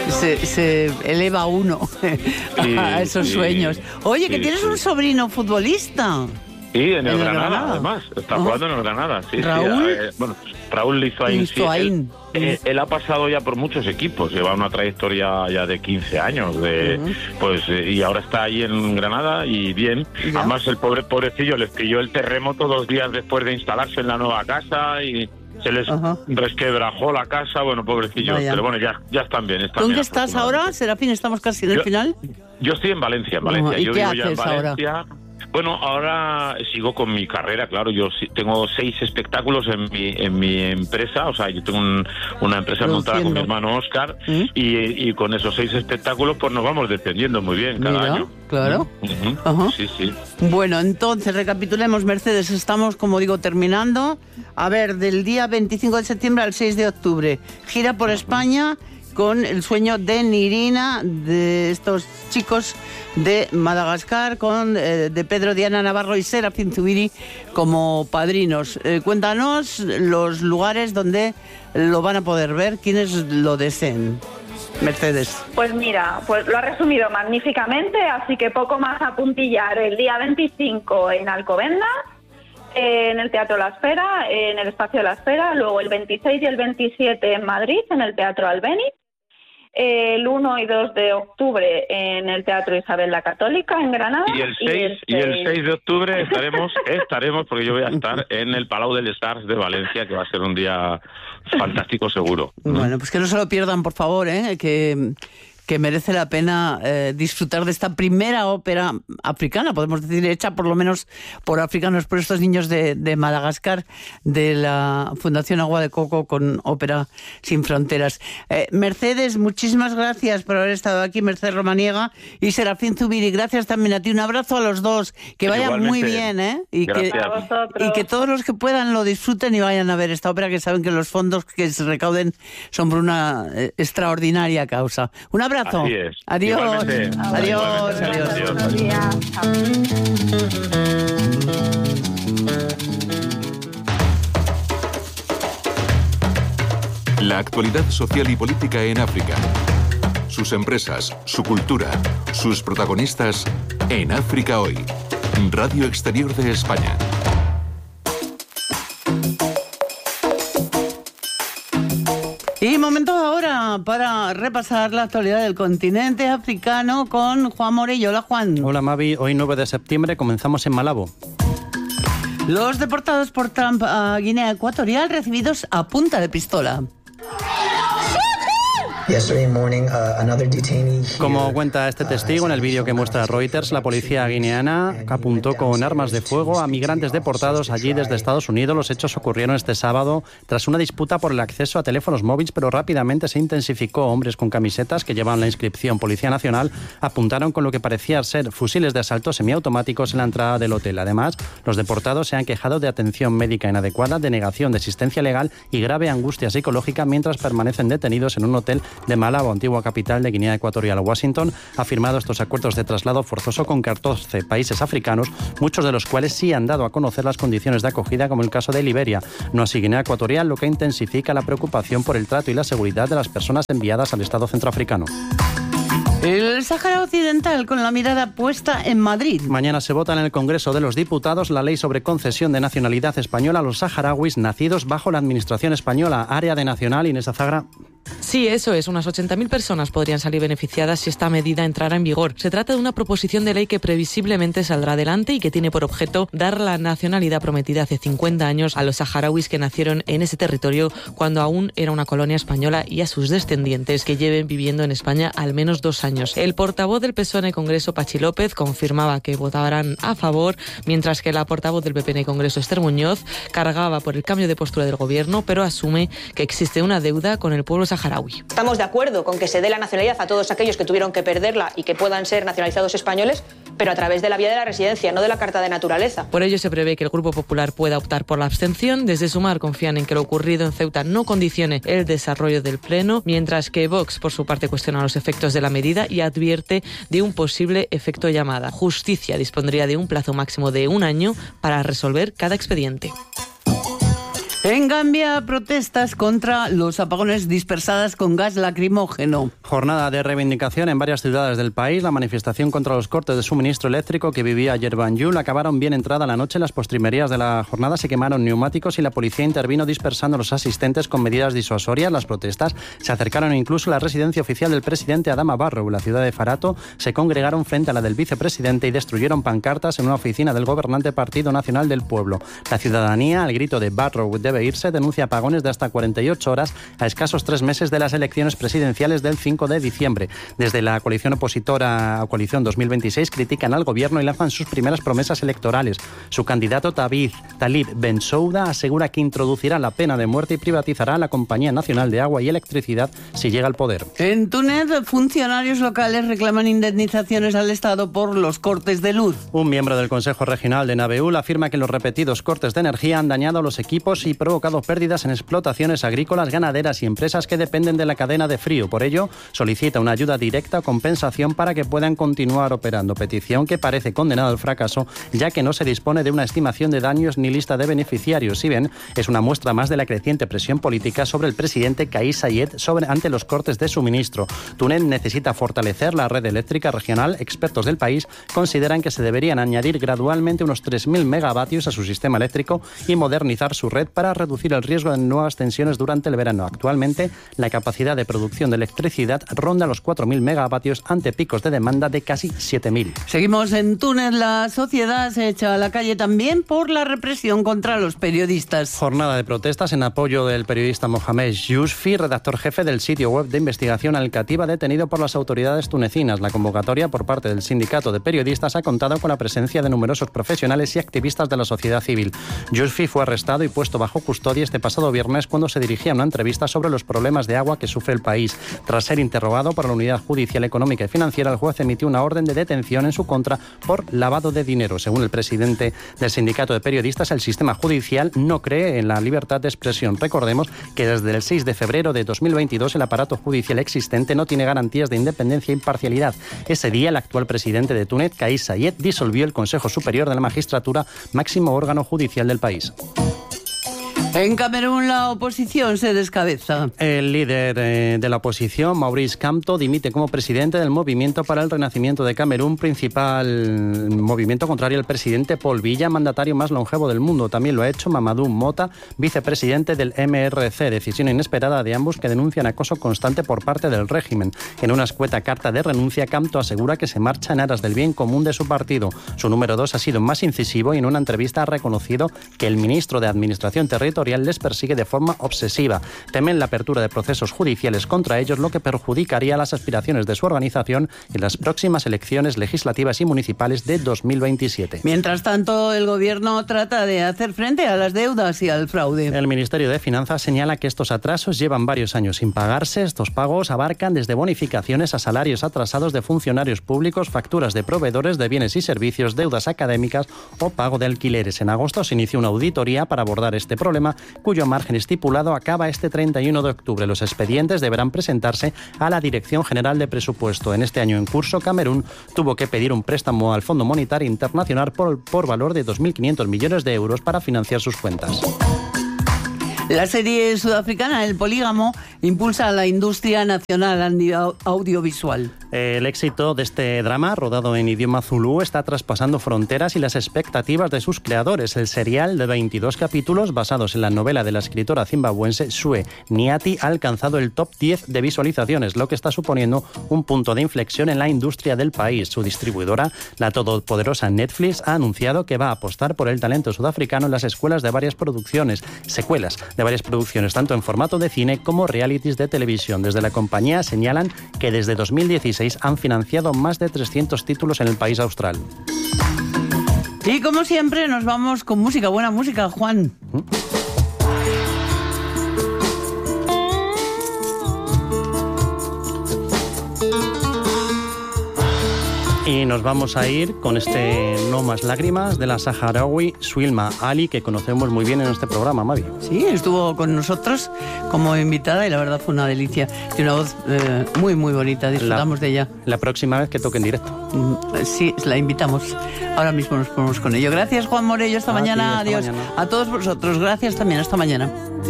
se eleva uno a esos sueños. Oye, que tienes un sobrino futbolista. Sí, en el Granada, además. Está jugando en el Granada. Sí, ¿Raúl? Raúl Lizoain. Él ha pasado ya por muchos equipos. Lleva una trayectoria ya de 15 años. Y ahora está ahí en Granada y bien. ¿Ya? Además, el pobrecillo les pilló el terremoto 2 días después de instalarse en la nueva casa y se les resquebrajó la casa. Bueno, pobrecillos. Vaya. Pero bueno, ya están bien. ¿Tú en qué estás ahora, Serafín? ¿Estamos casi en el final? Yo estoy en Valencia. ¿Y yo qué vivo haces ya en Valencia. Ahora? Bueno, ahora sigo con mi carrera, claro. Yo tengo 6 espectáculos en mi empresa. O sea, yo tengo una empresa montada con mi hermano Óscar. Y con esos 6 espectáculos pues nos vamos defendiendo muy bien cada año. Claro. Sí. Bueno, entonces recapitulemos, Mercedes. Estamos, como digo, terminando. A ver, del día 25 de septiembre al 6 de octubre. Gira por España con El sueño de Nirina, de estos chicos de Madagascar, con de Pedro, Diana Navarro y Serafín Zubiri como padrinos. Cuéntanos los lugares donde lo van a poder ver, quienes lo deseen. Mercedes. Pues mira, pues lo ha resumido magníficamente, así que poco más a puntillar. El día 25 en Alcobendas, en el Teatro La Esfera, en el Espacio La Esfera, luego el 26 y el 27 en Madrid, en el Teatro Albéniz, el 1 y 2 de octubre en el Teatro Isabel la Católica en Granada. Y el 6 de octubre estaremos, porque yo voy a estar en el Palau del Stars de Valencia, que va a ser un día fantástico seguro. Bueno, pues que no se lo pierdan, por favor, que merece la pena disfrutar de esta primera ópera africana, podemos decir, hecha por lo menos por africanos, por estos niños de Madagascar, de la Fundación Agua de Coco con Ópera Sin Fronteras. Mercedes, muchísimas gracias por haber estado aquí, Mercedes Romaniega y Serafín Zubiri. Gracias también a ti. Un abrazo a los dos. Que vayan igualmente. Muy bien, y que todos los que puedan lo disfruten y vayan a ver esta ópera, que saben que los fondos que se recauden son por una extraordinaria causa. Un abrazo. Así es. Adiós. Adiós. Buenos días. La actualidad social y política en África. Sus empresas, su cultura, sus protagonistas en África Hoy. Radio Exterior de España. Y momento ahora para repasar la actualidad del continente africano con Juan Morello. Hola, Juan. Hola, Mavi. Hoy 9 de septiembre comenzamos en Malabo. Los deportados por Trump a Guinea Ecuatorial recibidos a punta de pistola. Como cuenta este testigo en el vídeo que muestra Reuters, la policía guineana apuntó con armas de fuego a migrantes deportados allí desde Estados Unidos. Los hechos ocurrieron este sábado tras una disputa por el acceso a teléfonos móviles, pero rápidamente se intensificó. Hombres con camisetas que llevaban la inscripción Policía Nacional apuntaron con lo que parecía ser fusiles de asalto semiautomáticos en la entrada del hotel. Además, los deportados se han quejado de atención médica inadecuada, denegación de asistencia legal y grave angustia psicológica mientras permanecen detenidos en un hotel de Malabo, antigua capital de Guinea Ecuatorial. Washington ha firmado estos acuerdos de traslado forzoso con 14 países africanos, muchos de los cuales sí han dado a conocer las condiciones de acogida, como el caso de Liberia. No así Guinea Ecuatorial, lo que intensifica la preocupación por el trato y la seguridad de las personas enviadas al Estado centroafricano. El Sáhara Occidental con la mirada puesta en Madrid. Mañana se vota en el Congreso de los Diputados la ley sobre concesión de nacionalidad española a los saharauis nacidos bajo la administración española. Área de Nacional, Inés Azagra. Sí, eso es. Unas 80.000 personas podrían salir beneficiadas si esta medida entrara en vigor. Se trata de una proposición de ley que previsiblemente saldrá adelante y que tiene por objeto dar la nacionalidad prometida hace 50 años a los saharauis que nacieron en ese territorio cuando aún era una colonia española y a sus descendientes que lleven viviendo en España al menos 2 años. El portavoz del PSOE en el Congreso, Pachi López, confirmaba que votarán a favor, mientras que la portavoz del PP en el Congreso, Esther Muñoz, cargaba por el cambio de postura del gobierno, pero asume que existe una deuda con el pueblo saharaui. Estamos de acuerdo con que se dé la nacionalidad a todos aquellos que tuvieron que perderla y que puedan ser nacionalizados españoles, pero a través de la vía de la residencia, no de la carta de naturaleza. Por ello se prevé que el Grupo Popular pueda optar por la abstención. Desde Sumar confían en que lo ocurrido en Ceuta no condicione el desarrollo del Pleno, mientras que Vox, por su parte, cuestiona los efectos de la medida y advierte de un posible efecto llamada. Justicia dispondría de un plazo máximo de 1 año para resolver cada expediente. En En Gambia, protestas contra los apagones dispersadas con gas lacrimógeno. Jornada de reivindicación en varias ciudades del país. La manifestación contra los cortes de suministro eléctrico que vivía ayer Banjul acabaron bien entrada la noche. En las postrimerías de la jornada se quemaron neumáticos y la policía intervino dispersando a los asistentes con medidas disuasorias. Las protestas se acercaron incluso a la residencia oficial del presidente Adama Barrow. La ciudad de Farato se congregaron frente a la del vicepresidente y destruyeron pancartas en una oficina del gobernante Partido Nacional del Pueblo. La ciudadanía, al grito de Barrow debe irse, denuncia apagones de hasta 48 horas a escasos 3 meses de las elecciones presidenciales del 5 de diciembre. Desde la coalición opositora Coalición 2026 critican al gobierno y lanzan sus primeras promesas electorales. Su candidato Talib Bensouda asegura que introducirá la pena de muerte y privatizará la Compañía Nacional de Agua y Electricidad si llega al poder. En Túnez, funcionarios locales reclaman indemnizaciones al Estado por los cortes de luz. Un miembro del Consejo Regional de Nabeul afirma que los repetidos cortes de energía han dañado los equipos y provocado pérdidas en explotaciones agrícolas, ganaderas y empresas que dependen de la cadena de frío. Por ello, solicita una ayuda directa o compensación para que puedan continuar operando, petición que parece condenada al fracaso, ya que no se dispone de una estimación de daños ni lista de beneficiarios. Si bien es una muestra más de la creciente presión política sobre el presidente Kais Saied ante los cortes de suministro. Túnez necesita fortalecer la red eléctrica regional. Expertos del país consideran que se deberían añadir gradualmente unos 3.000 megavatios a su sistema eléctrico y modernizar su red para reducir el riesgo de nuevas tensiones durante el verano. Actualmente, la capacidad de producción de electricidad ronda los 4.000 megavatios ante picos de demanda de casi 7.000. Seguimos en Túnez. La sociedad se echa a la calle también por la represión contra los periodistas. Jornada de protestas en apoyo del periodista Mohamed Yousfi, redactor jefe del sitio web de investigación Al-Katiba, detenido por las autoridades tunecinas. La convocatoria por parte del sindicato de periodistas ha contado con la presencia de numerosos profesionales y activistas de la sociedad civil. Yousfi fue arrestado y puesto bajo custodia este pasado viernes cuando se dirigía a una entrevista sobre los problemas de agua que sufre el país. Tras ser interrogado por la Unidad Judicial Económica y Financiera, el juez emitió una orden de detención en su contra por lavado de dinero. Según el presidente del sindicato de periodistas, el sistema judicial no cree en la libertad de expresión. Recordemos que desde el 6 de febrero de 2022 el aparato judicial existente no tiene garantías de independencia e imparcialidad. Ese día el actual presidente de Túnez, Kais Saied, disolvió el Consejo Superior de la Magistratura, máximo órgano judicial del país. En Camerún la oposición se descabeza. El líder de la oposición, Maurice Kamto, dimite como presidente del Movimiento para el Renacimiento de Camerún, principal movimiento contrario al presidente Paul Biya, mandatario más longevo del mundo. También lo ha hecho Mamadou Mota, vicepresidente del MRC, decisión inesperada de ambos que denuncian acoso constante por parte del régimen. En una escueta carta de renuncia, Kamto asegura que se marcha en aras del bien común de su partido. Su número 2 ha sido más incisivo y en una entrevista ha reconocido que el ministro de Administración Territorial les persigue de forma obsesiva. Temen la apertura de procesos judiciales contra ellos, lo que perjudicaría las aspiraciones de su organización en las próximas elecciones legislativas y municipales de 2027. Mientras tanto, el gobierno trata de hacer frente a las deudas y al fraude. El Ministerio de Finanzas señala que estos atrasos llevan varios años sin pagarse. Estos pagos abarcan desde bonificaciones a salarios atrasados de funcionarios públicos, facturas de proveedores de bienes y servicios, deudas académicas o pago de alquileres. En agosto se inició una auditoría para abordar este problema, cuyo margen estipulado acaba este 31 de octubre. Los expedientes deberán presentarse a la Dirección General de Presupuesto. En este año en curso, Camerún tuvo que pedir un préstamo al Fondo Monetario Internacional por valor de 2.500 millones de euros para financiar sus cuentas. La serie sudafricana El Polígamo impulsa a la industria nacional audiovisual. El éxito de este drama, rodado en idioma zulú, está traspasando fronteras y las expectativas de sus creadores. El serial de 22 capítulos, basados en la novela de la escritora zimbabuense Sue Niati, ha alcanzado el top 10 de visualizaciones, lo que está suponiendo un punto de inflexión en la industria del país. Su distribuidora, la todopoderosa Netflix, ha anunciado que va a apostar por el talento sudafricano en las secuelas de varias producciones, tanto en formato de cine como realities de televisión. Desde la compañía señalan que desde 2016 han financiado más de 300 títulos en el país austral. Y como siempre nos vamos con música, buena música, Juan. Y nos vamos a ir con este No más lágrimas de la saharaui Suilma Ali, que conocemos muy bien en este programa, Mavi. Sí, estuvo con nosotros como invitada y la verdad fue una delicia. Tiene una voz muy, muy bonita, disfrutamos de ella. La próxima vez que toque en directo. Sí, la invitamos. Ahora mismo nos ponemos con ello. Gracias, Juan Morello, hasta mañana. Adiós. Mañana. A todos vosotros, gracias también, hasta mañana.